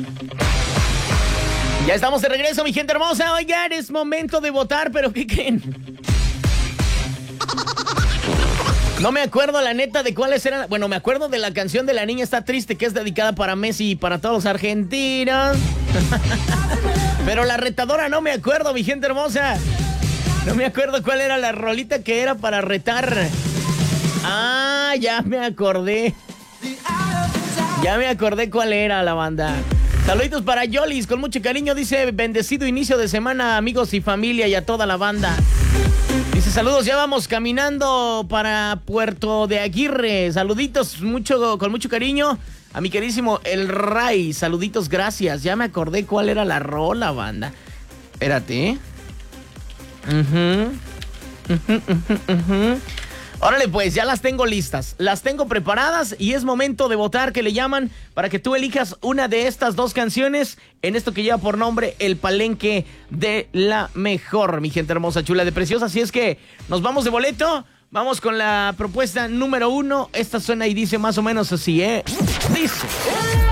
Ya estamos de regreso, mi gente hermosa. Oigan, es momento de votar, pero ¿qué creen? No me acuerdo, la neta, de cuáles eran. Bueno, me acuerdo de la canción de La Niña Está Triste, que es dedicada para Messi y para todos los argentinos. Pero la retadora no me acuerdo, mi gente hermosa. No me acuerdo cuál era la rolita que era para retar. Ah, ya me acordé. Ya me acordé cuál era la banda. Saluditos para Yolis, con mucho cariño. Dice, bendecido inicio de semana, amigos y familia, y a toda la banda. Dice, saludos, ya vamos caminando para Puerto de Aguirre. Saluditos con mucho cariño a mi queridísimo El Ray. Saluditos, gracias. Ya me acordé cuál era la rola, banda. Espérate. Órale, pues, ya las tengo listas, las tengo preparadas y es momento de votar, que le llaman, para que tú elijas una de estas dos canciones en esto que lleva por nombre El Palenque de la Mejor, mi gente hermosa, chula de preciosa. Así es que nos vamos de boleto, vamos con la propuesta número 1. Esta suena y dice más o menos así, Dice...